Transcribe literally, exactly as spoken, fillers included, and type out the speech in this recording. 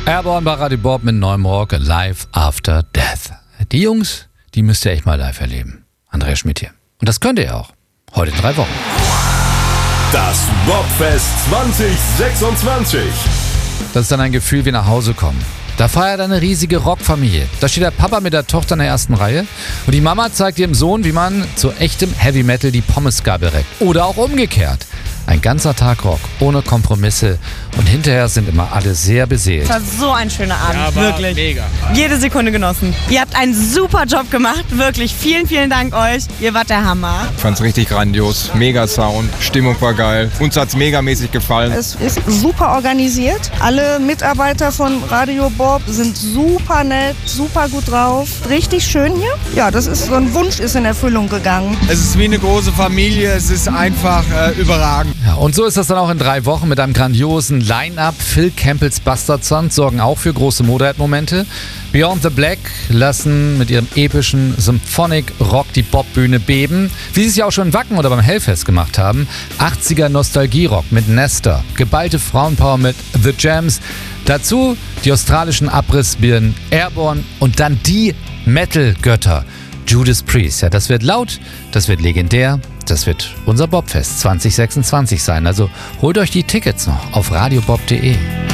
Airborne bei Radio Bob mit neuem Rock, Live After Death. Die Jungs, die müsst ihr echt mal live erleben. Andreas Schmidt hier. Und das könnt ihr auch. Heute in drei Wochen. Das Bobfest zwanzig sechsundzwanzig. Das ist dann ein Gefühl wie nach Hause kommen. Da feiert eine riesige Rockfamilie. Da steht der Papa mit der Tochter in der ersten Reihe und die Mama zeigt ihrem Sohn, wie man zu echtem Heavy Metal die Pommesgabel reckt. Oder auch umgekehrt. Ein ganzer Tag Rock, ohne Kompromisse und hinterher sind immer alle sehr beseelt. Es war so ein schöner Abend, ja, war wirklich. Mega. Jede Sekunde genossen. Ihr habt einen super Job gemacht, wirklich. Vielen, vielen Dank euch. Ihr wart der Hammer. Ich fand's richtig grandios, mega Sound, Stimmung war geil. Uns hat's megamäßig gefallen. Es ist super organisiert. Alle Mitarbeiter von Radio Bob sind super nett, super gut drauf. Richtig schön hier. Ja, das ist so ein Wunsch ist in Erfüllung gegangen. Es ist wie eine große Familie, es ist einfach äh, überragend. Ja, und so ist das dann auch in drei Wochen mit einem grandiosen Line-Up. Phil Campbells Bastard Sons sorgen auch für große Motorhead-Momente. Beyond the Black lassen mit ihrem epischen Symphonic Rock die Bobbühne beben. Wie sie es ja auch schon in Wacken oder beim Hellfest gemacht haben. achtziger Nostalgie-Rock mit Nestor. Geballte Frauenpower mit The Jams. Dazu die australischen Abrissbirnen Airborne und dann die Metal-Götter. Judas Priest. Ja, das wird laut, das wird legendär. Das wird unser Bobfest zwanzig sechsundzwanzig sein. Also holt euch die Tickets noch auf radiobob punkt de.